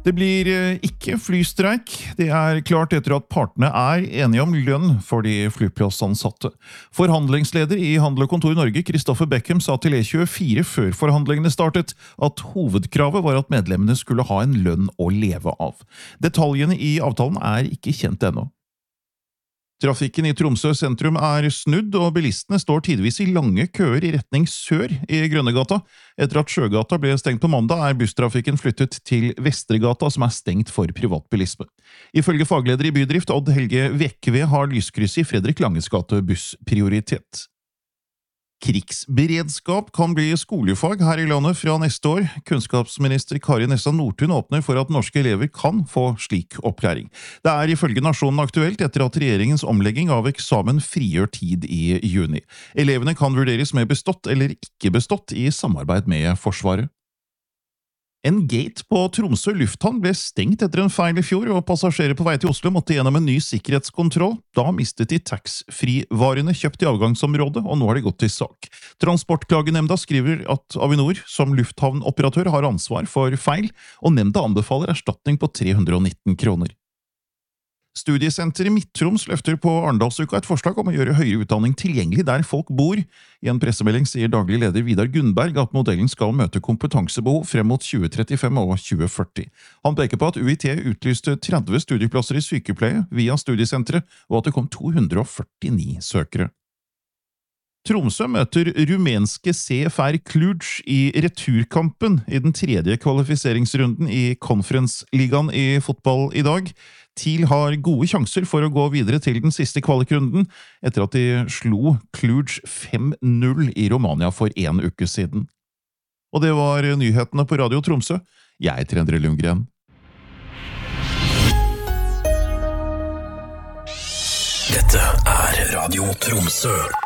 Det blir ikke flystreik. Det klart etter at partene enige om lønn for de flyplassansatte. Forhandlingsleder i Handel og Kontor Norge, Kristoffer Beckham, sa til E24 før forhandlingene startet at hovedkravet var at medlemmene skulle ha en lønn å leve av. Detaljene i avtalen ikke kjent ennå. Trafikken i Tromsø sentrum snudd, og bilistene står tidvis i lange køer i retning sør i Grønnegata. Etter at Sjøgata ble stengt på mandag, busstrafikken flyttet til Vestregata, som stengt for privatbilisme. Ifølge fagleder i Bydrift, Odd Helge Vekve, har lyskrysset i Fredrik Langes gate bussprioritet. Krigsberedskap kan bli skolefag her i landet fra neste år. Kunnskapsminister Kari Nessa Nordtun åpner for at norske elever kan få slik opplæring. Det ifølge Nasjonen aktuelt etter at regjeringens omlegging av eksamen frigjør tid i juni. Elevene kan vurderes med bestått eller ikke bestått i samarbeid med Forsvaret. En gate på Tromsø lufthavn ble stengt etter en feil i fjor, og passasjerer på vei til Oslo måtte gjennom en ny sikkerhetskontroll. Da mistet de tax-free-varene kjøpt i avgangsområdet, og nå har de gått til sak. Transportklagenemnda skriver at Avinor som lufthavnoperatør har ansvar for feil, og nemnda anbefaler erstatning på 319 kroner. Studiesenteret Midt-Troms løfter på Arendalsuka et forslag om å gjøre høyere utdanning tilgjengelig der folk bor. I en pressemelding sier daglig leder Vidar Gunnberg at modellen skal møte kompetansebehov frem mot 2035 og 2040. Han peker på at UiT utlyste 30 studieplasser i sykepleie via studiesenteret, og at det kom 249 søkere. Tromsø møter rumenske CFR Cluj i returkampen i den tredje kvalifiseringsrunden i Conference-ligaen i fotball i dag. TIL har gode sjanser for å gå videre til den siste kvalikrunden, etter at de slo Cluj 5-0 i Romania for en uke siden. Og det var nyhetene på Radio Tromsø. Jeg heter Endre Lundgren. Dette Radio Tromsø.